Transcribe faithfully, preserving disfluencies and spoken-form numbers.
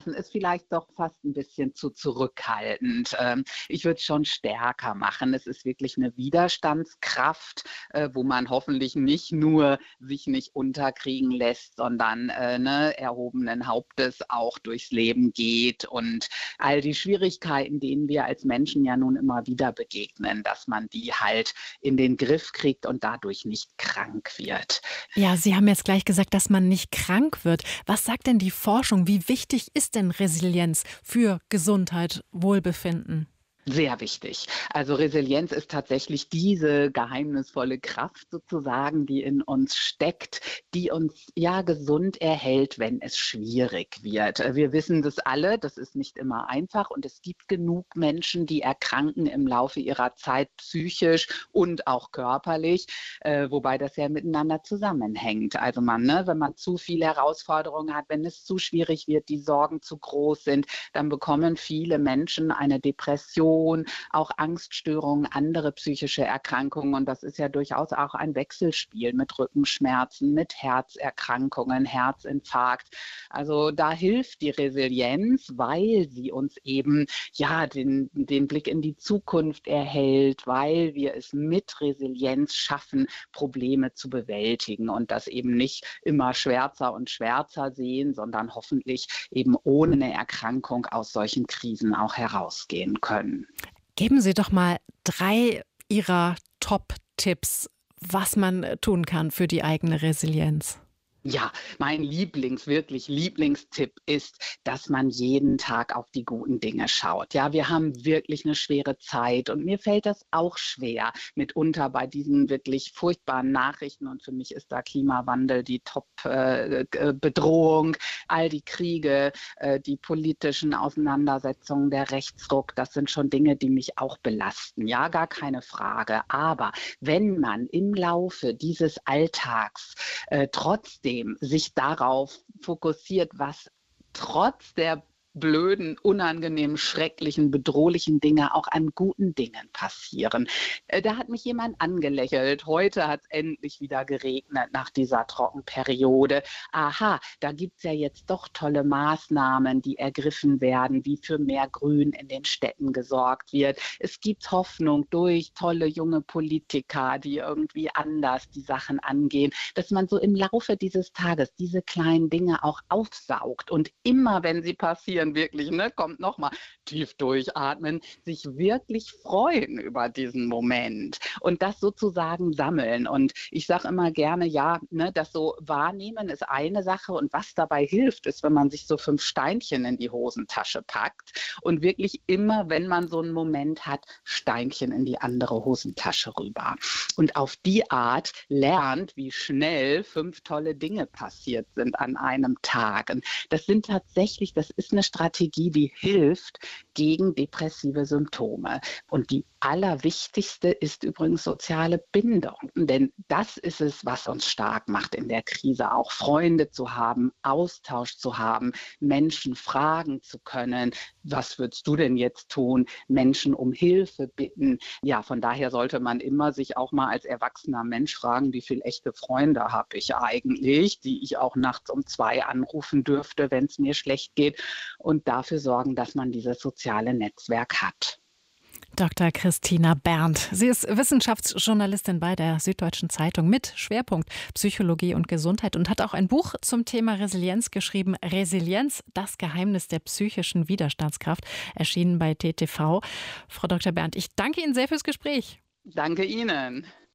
lassen, ist vielleicht doch fast ein bisschen zu zurückhaltend. Ähm, ich würde es schon stärker machen. Es ist wirklich eine Widerstandskraft, äh, wo man hoffentlich nicht nur sich nicht unterkriegen lässt, sondern äh, ne, erhobenen Hauptes auch durchs Leben geht und all die Schwierigkeiten, denen wir als Menschen ja nun immer wieder begegnen, dass man die halt in den Griff kriegt und dadurch nicht krank wird. Ja, Sie haben jetzt gleich gesagt, dass man nicht krank wird. Was sagt denn die Forschung? Wie wichtig ist denn Resilienz für Gesundheit, Wohlbefinden? Sehr wichtig. Also Resilienz ist tatsächlich diese geheimnisvolle Kraft sozusagen, die in uns steckt, die uns ja gesund erhält, wenn es schwierig wird. Wir wissen das alle, das ist nicht immer einfach und es gibt genug Menschen, die erkranken im Laufe ihrer Zeit psychisch und auch körperlich, äh, wobei das ja miteinander zusammenhängt. Also man, ne, wenn man zu viele Herausforderungen hat, wenn es zu schwierig wird, die Sorgen zu groß sind, dann bekommen viele Menschen eine Depression, auch Angststörungen, andere psychische Erkrankungen. Und das ist ja durchaus auch ein Wechselspiel mit Rückenschmerzen, mit Herzerkrankungen, Herzinfarkt. Also da hilft die Resilienz, weil sie uns eben ja den, den Blick in die Zukunft erhält, weil wir es mit Resilienz schaffen, Probleme zu bewältigen und das eben nicht immer schwärzer und schwärzer sehen, sondern hoffentlich eben ohne eine Erkrankung aus solchen Krisen auch herausgehen können. Geben Sie doch mal drei Ihrer Top-Tipps, was man tun kann für die eigene Resilienz. Ja, mein Lieblings, wirklich Lieblingstipp ist, dass man jeden Tag auf die guten Dinge schaut. Ja, wir haben wirklich eine schwere Zeit und mir fällt das auch schwer, mitunter bei diesen wirklich furchtbaren Nachrichten und für mich ist da Klimawandel die Top-Bedrohung, äh, all die Kriege, äh, die politischen Auseinandersetzungen, der Rechtsruck, das sind schon Dinge, die mich auch belasten. Ja, gar keine Frage. Aber wenn man im Laufe dieses Alltags äh, trotzdem sich darauf fokussiert, was trotz der blöden, unangenehmen, schrecklichen, bedrohlichen Dinge auch an guten Dingen passieren. Äh, Da hat mich jemand angelächelt. Heute hat es endlich wieder geregnet nach dieser Trockenperiode. Aha, da gibt es ja jetzt doch tolle Maßnahmen, die ergriffen werden, wie für mehr Grün in den Städten gesorgt wird. Es gibt Hoffnung durch tolle junge Politiker, die irgendwie anders die Sachen angehen, dass man so im Laufe dieses Tages diese kleinen Dinge auch aufsaugt und immer, wenn sie passieren, wirklich, ne, kommt nochmal tief durchatmen, sich wirklich freuen über diesen Moment und das sozusagen sammeln. Und ich sage immer gerne, ja, ne, das so wahrnehmen ist eine Sache und was dabei hilft, ist, wenn man sich so fünf Steinchen in die Hosentasche packt und wirklich immer, wenn man so einen Moment hat, Steinchen in die andere Hosentasche rüber. Und auf die Art lernt, wie schnell fünf tolle Dinge passiert sind an einem Tag. Und das sind tatsächlich, das ist eine Strategie, die hilft gegen depressive Symptome. Und die allerwichtigste ist übrigens soziale Bindung. Denn das ist es, was uns stark macht in der Krise, auch Freunde zu haben, Austausch zu haben, Menschen fragen zu können, was würdest du denn jetzt tun, Menschen um Hilfe bitten. Ja, von daher sollte man immer sich auch mal als erwachsener Mensch fragen, wie viele echte Freunde habe ich eigentlich, die ich auch nachts um zwei anrufen dürfte, wenn es mir schlecht geht. Und dafür sorgen, dass man dieses soziale Netzwerk hat. Doktor Christina Berndt. Sie ist Wissenschaftsjournalistin bei der Süddeutschen Zeitung mit Schwerpunkt Psychologie und Gesundheit und hat auch ein Buch zum Thema Resilienz geschrieben. Resilienz, das Geheimnis der psychischen Widerstandskraft, erschienen bei T T V. Frau Doktor Berndt, ich danke Ihnen sehr fürs Gespräch. Danke Ihnen.